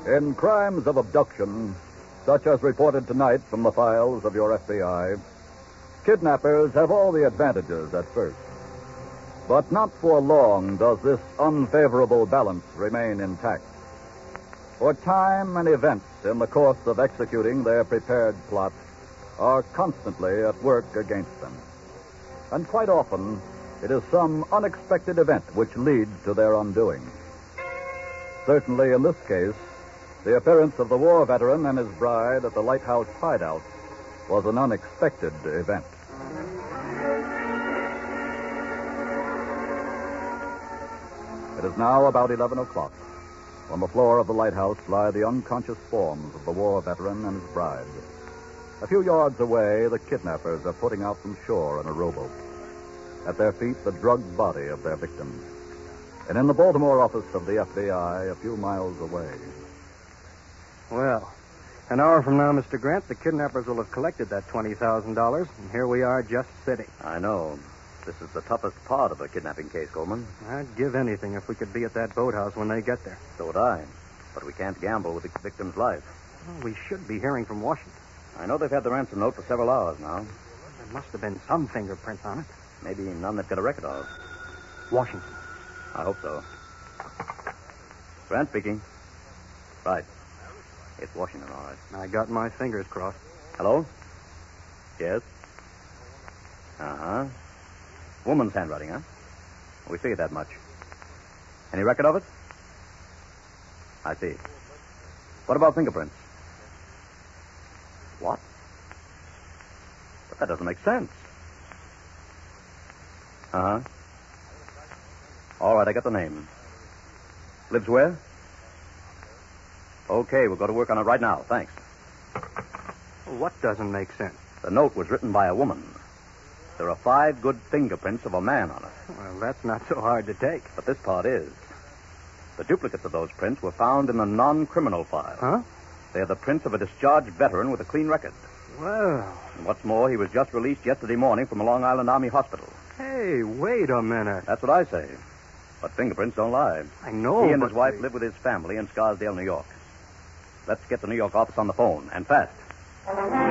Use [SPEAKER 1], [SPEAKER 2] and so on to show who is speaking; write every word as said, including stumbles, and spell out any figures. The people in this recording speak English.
[SPEAKER 1] In crimes of abduction, such as reported tonight from the files of your F B I, kidnappers have all the advantages at first. But not for long does this unfavorable balance remain intact. For time and events in the course of executing their prepared plot are constantly at work against them. And quite often, it is some unexpected event which leads to their undoing. Certainly in this case, the appearance of the war veteran and his bride at the Lighthouse hideout was an unexpected event. It is now about eleven o'clock. On the floor of the lighthouse lie the unconscious forms of the war veteran and his bride. A few yards away, the kidnappers are putting out from shore in a rowboat. At their feet, the drugged body of their victim. And in the Baltimore office of the F B I, a few miles away.
[SPEAKER 2] Well, an hour from now, Mister Grant, the kidnappers will have collected that twenty thousand dollars, and here we are just sitting.
[SPEAKER 3] I know. This is the toughest part of a kidnapping case, Coleman.
[SPEAKER 2] I'd give anything if we could be at that boathouse when they get there.
[SPEAKER 3] So would I. But we can't gamble with the victim's life.
[SPEAKER 2] Well, we should be hearing from Washington.
[SPEAKER 3] I know they've had the ransom note for several hours now.
[SPEAKER 2] There must have been some fingerprints on it.
[SPEAKER 3] Maybe none they've got a record of.
[SPEAKER 2] Washington.
[SPEAKER 3] I hope so. Grant speaking. Right. It's Washington, all right.
[SPEAKER 2] I got my fingers crossed.
[SPEAKER 3] Hello? Yes? Uh-huh. Woman's handwriting, huh? We figured that much. Any record of it? I see. What about fingerprints? What? But that doesn't make sense. Uh-huh. All right, I got the name. Lives where? Okay, we'll go to work on it right now. Thanks.
[SPEAKER 2] What doesn't make sense?
[SPEAKER 3] The note was written by a woman. There are five good fingerprints of a man on it.
[SPEAKER 2] Well, that's not so hard to take.
[SPEAKER 3] But this part is. The duplicates of those prints were found in a non-criminal file.
[SPEAKER 2] Huh?
[SPEAKER 3] They are the prints of a discharged veteran with a clean record.
[SPEAKER 2] Well.
[SPEAKER 3] And what's more, he was just released yesterday morning from a Long Island Army hospital.
[SPEAKER 2] Hey, wait a minute.
[SPEAKER 3] That's what I say. But fingerprints don't lie.
[SPEAKER 2] I know,
[SPEAKER 3] He and
[SPEAKER 2] but
[SPEAKER 3] his wife
[SPEAKER 2] they...
[SPEAKER 3] live with his family in Scarsdale, New York. Let's get the New York office on the phone, and fast.